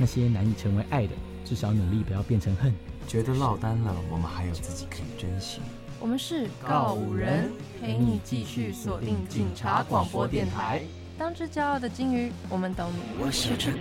些难以成为爱的，至少努力不要变成恨。 觉得落单了，我们还有自己可以珍惜。 我们是告五人，陪你继续锁定警察广播电台。当只骄傲的金鱼，我们懂你。 我学着